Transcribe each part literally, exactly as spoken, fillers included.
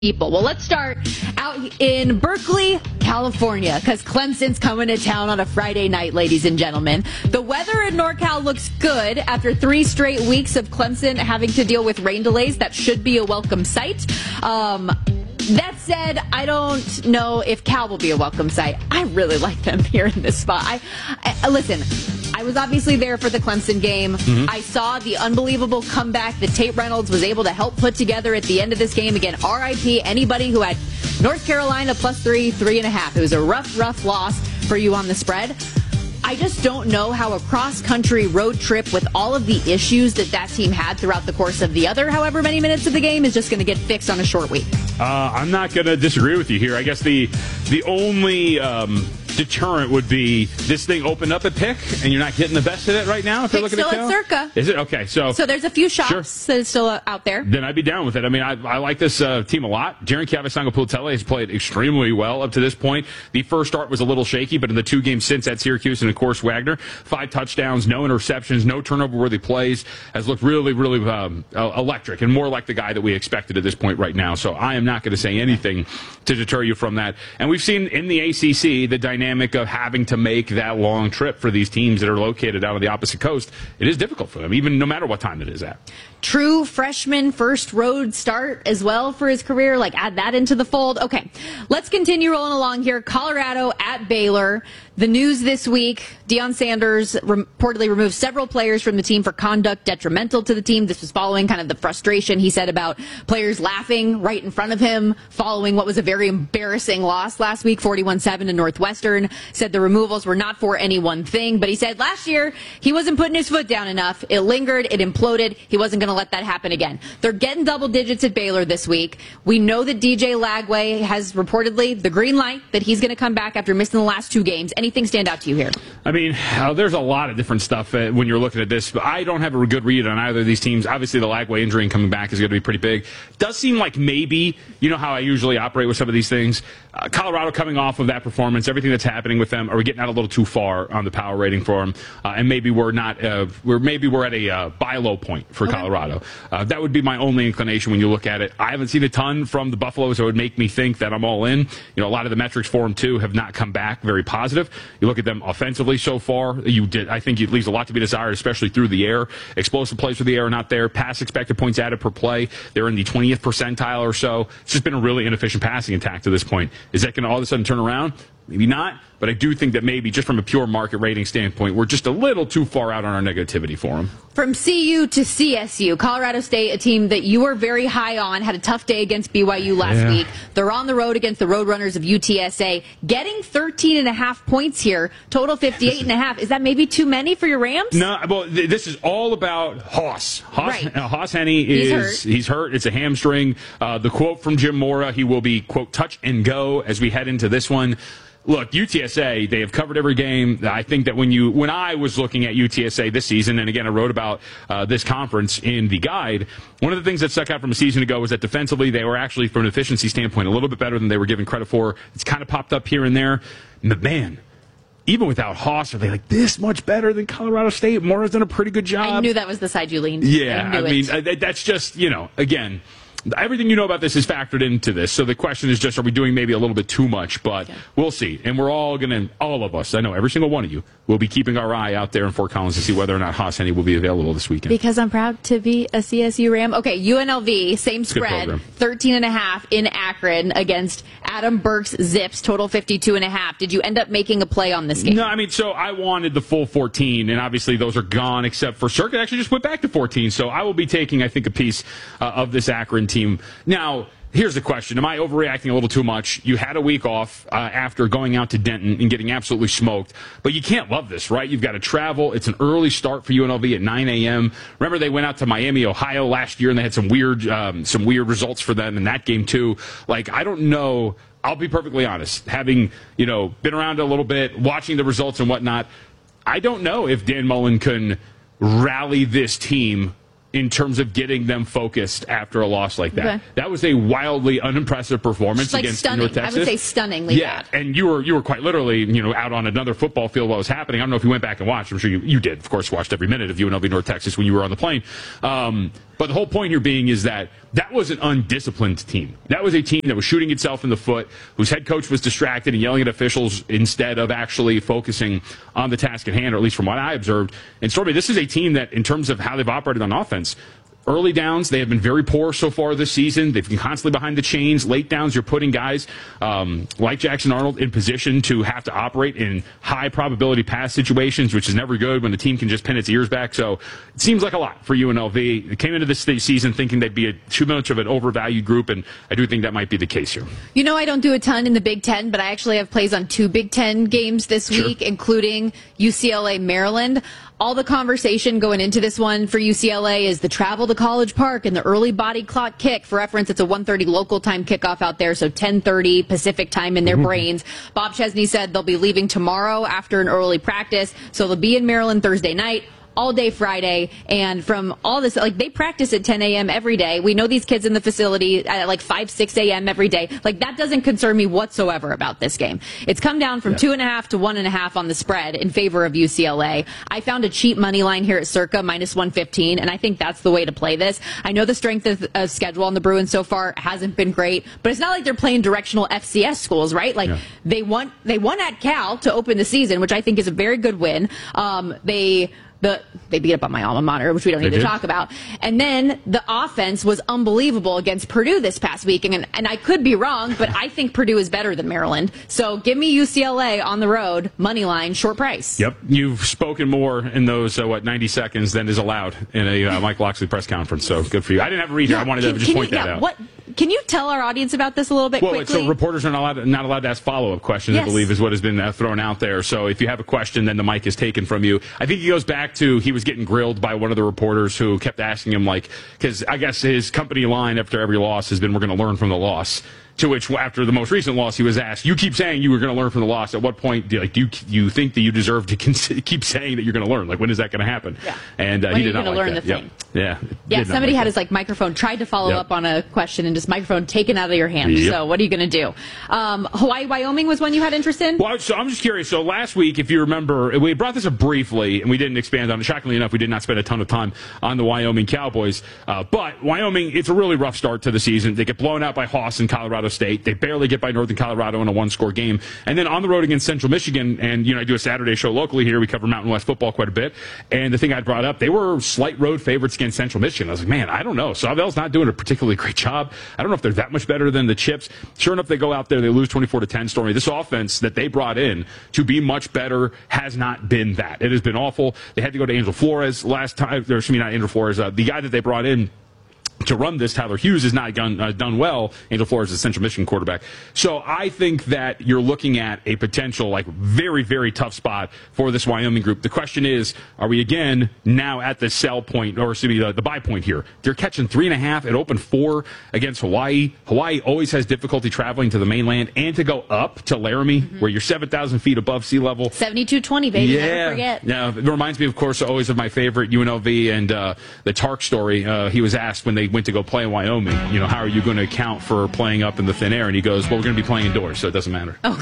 people. Well, let's start out in Berkeley, California, because Clemson's coming to town on a Friday night, ladies and gentlemen. The weather in NorCal looks good after three straight weeks of Clemson having to deal with rain delays. That should be a welcome sight. Um, that said, I don't know if Cal will be a welcome sight. I really like them here in this spot. I, I listen. I was obviously there for the Clemson game. Mm-hmm. I saw the unbelievable comeback that Tate Reynolds was able to help put together at the end of this game. Again, R I P anybody who had North Carolina plus three, three and a half. It was a rough, rough loss for you on the spread. I just don't know how a cross-country road trip with all of the issues that that team had throughout the course of the other however many minutes of the game is just going to get fixed on a short week. Uh, I'm not going to disagree with you here. I guess the the only um, deterrent would be this thing opened up at Pick, and you're not getting the best of it right now. If you're looking still at at Circa. Is it okay? So so there's a few shops sure. that are still out there. Then I'd be down with it. I mean, I, I like this uh, team a lot. Jaren Cavasango-Pulitele has played extremely well up to this point. The first start was a little shaky, but in the two games since at Syracuse and of course Wagner, five touchdowns, no interceptions, no turnover-worthy plays, has looked really, really um, electric and more like the guy that we expected at this point right now. So I am not going to say anything to deter you from that. And we've seen in the A C C the dynamic of having to make that long trip for these teams that are located out on the opposite coast. It is difficult for them, even no matter what time it is at. True freshman first road start as well for his career. Like, add that into the fold. Okay, let's continue rolling along here. Colorado at Baylor. The news this week, Deion Sanders reportedly removed several players from the team for conduct detrimental to the team. This was following kind of the frustration he said about players laughing right in front of him following what was a very embarrassing loss last week, forty-one seven to Northwestern. Said the removals were not for any one thing, but he said last year he wasn't putting his foot down enough. It lingered, it imploded. He wasn't going to let that happen again. They're getting double digits at Baylor this week. We know that D J Lagway has reportedly the green light that he's going to come back after missing the last two games. Anything stand out to you here? I mean, uh, there's a lot of different stuff uh, when you're looking at this, but I don't have a good read on either of these teams. Obviously, the Lagway injury and coming back is going to be pretty big. Does seem like maybe, you know how I usually operate with some of these things, uh, Colorado coming off of that performance, everything that's happening with them, are we getting out a little too far on the power rating for them? Uh, and maybe we're not, uh, we're maybe we're at a uh, buy low point for okay. Colorado. Uh, that would be my only inclination when you look at it. I haven't seen a ton from the Buffaloes that would make me think that I'm all in. You know, a lot of the metrics for them, too, have not come back very positive. You look at them offensively so far, you did. I think it leaves a lot to be desired, especially through the air. Explosive plays through the air are not there. Pass expected points added per play, they're in the twentieth percentile or so. It's just been a really inefficient passing attack to this point. Is that going to all of a sudden turn around? Maybe not, but I do think that maybe just from a pure market rating standpoint, we're just a little too far out on our negativity for them. From C U to C S U, Colorado State, a team that you were very high on, had a tough day against B Y U last yeah. week. They're on the road against the Roadrunners of U T S A, getting thirteen and a half points here, total fifty-eight and a half. Is that maybe too many for your Rams? No, well, th- this is all about Haas. Haas, right. uh, Haas Henne is he's hurt. he's hurt. It's a hamstring. Uh, the quote from Jim Mora, he will be, quote, touch and go as we head into this one. Look, U T S A, they have covered every game. I think that when you, when I was looking at U T S A this season, and again, I wrote about uh, this conference in the guide, one of the things that stuck out from a season ago was that defensively, they were actually, from an efficiency standpoint, a little bit better than they were given credit for. It's kind of popped up here and there. But man, even without Haas, are they like this much better than Colorado State? Mora's done a pretty good job. I knew that was the side you leaned. Yeah, I, I mean, uh, that's just, you know, again, everything you know about this is factored into this. So the question is just, are we doing maybe a little bit too much? But okay. we'll see. And we're all going to, all of us, I know every single one of you, will be keeping our eye out there in Fort Collins to see whether or not Haas Henne will be available this weekend. Because I'm proud to be a C S U Ram. Okay, U N L V, same spread, thirteen and a half in Akron against Adam Burke's Zips, total fifty-two and a half. Did you end up making a play on this game? No, I mean, so I wanted the full fourteen, and obviously those are gone except for Circuit actually just went back to fourteen. So I will be taking, I think, a piece uh, of this Akron team. Now, here's the question. Am I overreacting a little too much? You had a week off uh, after going out to Denton and getting absolutely smoked, but you can't love this, right? You've got to travel. It's an early start for U N L V at nine a.m. Remember, they went out to Miami, Ohio last year, and they had some weird, um, some weird results for them in that game, too. Like, I don't know. I'll be perfectly honest. Having, you know, been around a little bit, watching the results and whatnot, I don't know if Dan Mullen can rally this team in terms of getting them focused after a loss like that. Okay. That was a wildly unimpressive performance like against stunning. North Texas. I would say stunningly yeah, bad. And you were you were quite literally, you know, out on another football field while it was happening. I don't know if you went back and watched. I'm sure you, you did. Of course, watched every minute of U N L V North Texas when you were on the plane. Um, But the whole point here being is that that was an undisciplined team. That was a team that was shooting itself in the foot, whose head coach was distracted and yelling at officials instead of actually focusing on the task at hand, or at least from what I observed. And Stormy, this is a team that, in terms of how they've operated on offense, early downs, they have been very poor so far this season. They've been constantly behind the chains. Late downs, you're putting guys um, like Jackson Arnold in position to have to operate in high probability pass situations, which is never good when the team can just pin its ears back. So it seems like a lot for U N L V. They came into this season thinking they'd be a, too much of an overvalued group, and I do think that might be the case here. You know, I don't do a ton in the Big Ten, but I actually have plays on two Big Ten games this Sure. week, including U C L A, Maryland. All the conversation going into this one for U C L A is the travel to College Park and the early body clock kick. For reference, it's a one thirty local time kickoff out there, so ten thirty Pacific time in their mm-hmm. brains. Bob Chesney said they'll be leaving tomorrow after an early practice, so they'll be in Maryland Thursday night, all day Friday, and from all this, like, they practice at ten a.m. every day. We know these kids in the facility at like five, six a.m. every day. Like, that doesn't concern me whatsoever about this game. It's come down from yeah. two and a half to one and a half on the spread in favor of U C L A. I found a cheap money line here at Circa, minus one fifteen, and I think that's the way to play this. I know the strength of, of schedule on the Bruins so far hasn't been great, but it's not like they're playing directional F C S schools, right? Like, yeah. they won, they won at Cal to open the season, which I think is a very good win. Um, they... The, they beat up on my alma mater, which we don't need they to did. talk about. And then the offense was unbelievable against Purdue this past week. And, and I could be wrong, but I think Purdue is better than Maryland. So give me U C L A on the road, money line, short price. Yep. You've spoken more in those, uh, what, ninety seconds than is allowed in a uh, Mike Locksley press conference. So good for you. I didn't have a read here. Yeah, I wanted can, to just point you, that yeah, out. What, can you tell our audience about this a little bit well, quickly? So reporters are not allowed, to, not allowed to ask follow-up questions, yes. I believe, is what has been uh, thrown out there. So if you have a question, then the mic is taken from you. I think he goes back to he was getting grilled by one of the reporters who kept asking him, like, because I guess his company line after every loss has been, we're going to learn from the loss. To which, after the most recent loss, he was asked, you keep saying you were going to learn from the loss. At what point do you, like, do you, you think that you deserve to keep saying that you're going to learn? Like, when is that going to happen? Yeah. And uh, when he are you did not going like to learn that. the thing? Yep. Yeah. Yeah, somebody like had that. his like microphone, tried to follow yep. up on a question and just microphone taken out of your hand. Yep. So what are you going to do? Um, Hawaii, Wyoming was one you had interest in? Well, so I'm just curious. So last week, if you remember, we brought this up briefly, and we didn't expand on it. Shockingly enough, we did not spend a ton of time on the Wyoming Cowboys. Uh, but Wyoming, it's a really rough start to the season. They get blown out by Haas in Colorado State. They barely get by Northern Colorado in a one-score game. And then on the road against Central Michigan, and, you know, I do a Saturday show locally here. We cover Mountain West football quite a bit. And the thing I brought up, they were slight road favorites against Central Michigan. I was like, man, I don't know. Sawville's not doing a particularly great job. I don't know if they're that much better than the Chips. Sure enough, they go out there, they lose twenty-four to ten. Stormy, this offense that they brought in to be much better has not been that. It has been awful. They had to go to Angel Flores last time. Or, excuse me, not Angel Flores. Uh, the guy that they brought in to run this, Tyler Hughes, has not done, uh, done well. Angel Flores is a Central Michigan quarterback. So I think that you're looking at a potential, like, very, very tough spot for this Wyoming group. The question is, are we again now at the sell point, or excuse me, the, the buy point here? They're catching three and a half. It opened four against Hawaii. Hawaii always has difficulty traveling to the mainland and to go up to Laramie, mm-hmm. where you're seven thousand feet above sea level. seventy-two twenty, baby. Yeah. Never forget. Yeah. It reminds me, of course, always of my favorite U N L V and uh, the Tark story. Uh, he was asked when they went to go play in Wyoming, you know, how are you going to account for playing up in the thin air? And he goes, well, we're going to be playing indoors, so it doesn't matter. Oh,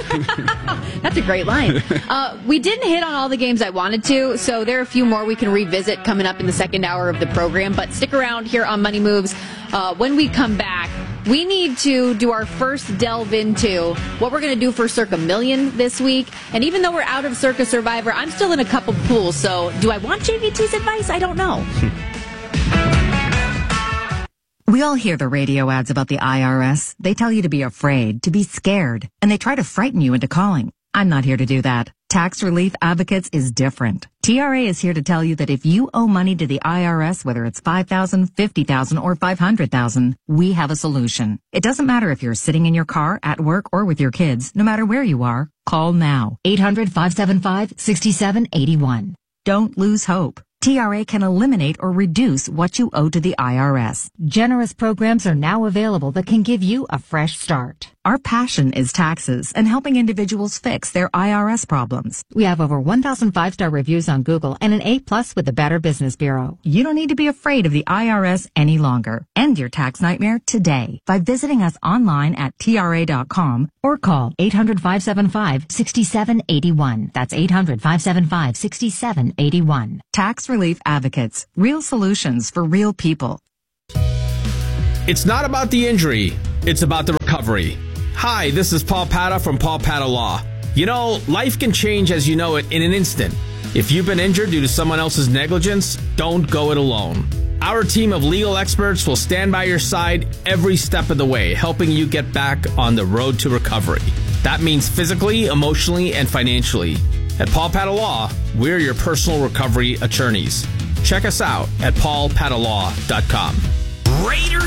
God. That's a great line. Uh, we didn't hit on all the games I wanted to, so there are a few more we can revisit coming up in the second hour of the program. But stick around here on Money Moves. Uh, when we come back, we need to do our first delve into what we're going to do for Circa Million this week. And even though we're out of Circa Survivor, I'm still in a couple pools. So do I want J V T's advice? I don't know. We all hear the radio ads about the I R S. They tell you to be afraid, to be scared, and they try to frighten you into calling. I'm not here to do that. Tax Relief Advocates is different. T R A is here to tell you that if you owe money to the I R S, whether it's five thousand dollars, fifty thousand dollars, or five hundred thousand dollars, we have a solution. It doesn't matter if you're sitting in your car, at work, or with your kids. No matter where you are, call now. eight hundred, five seven five, six seven eight one. Don't lose hope. T R A can eliminate or reduce what you owe to the I R S. Generous programs are now available that can give you a fresh start. Our passion is taxes and helping individuals fix their I R S problems. We have over one thousand five-star reviews on Google and an A plus with the Better Business Bureau. You don't need to be afraid of the I R S any longer. End your tax nightmare today by visiting us online at T R A dot com or call eight hundred, five seven five, six seven eight one. That's eight hundred, five seven five, six seven eight one. Tax Tax Relief Advocates. Real solutions for real people. It's not about the injury. It's about the recovery. Hi, this is Paul Pata from Paul Pata Law. You know, life can change as you know it in an instant. If you've been injured due to someone else's negligence, don't go it alone. Our team of legal experts will stand by your side every step of the way, helping you get back on the road to recovery. That means physically, emotionally, and financially. At Paul Pata Law, we're your personal recovery attorneys. Check us out at paul pata law dot com. Raiders